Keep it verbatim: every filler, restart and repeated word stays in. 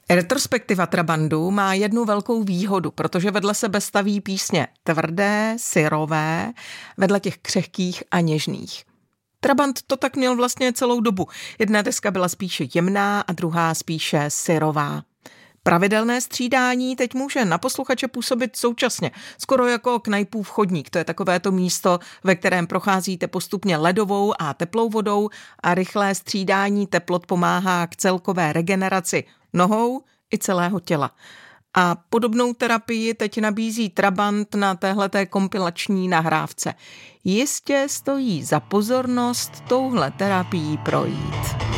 Retrospektiva Trabandu má jednu velkou výhodu, protože vedle sebe staví písně tvrdé, syrové, vedle těch křehkých a něžných. Trabant to tak měl vlastně celou dobu. Jedna deska byla spíše jemná a druhá spíše syrová. Pravidelné střídání teď může na posluchače působit současně, skoro jako knajpův chodník. To je takové to místo, ve kterém procházíte postupně ledovou a teplou vodou a rychlé střídání teplot pomáhá k celkové regeneraci nohou i celého těla. A podobnou terapii teď nabízí Trabant na téhleté kompilační nahrávce. Jistě stojí za pozornost touhle terapií projít.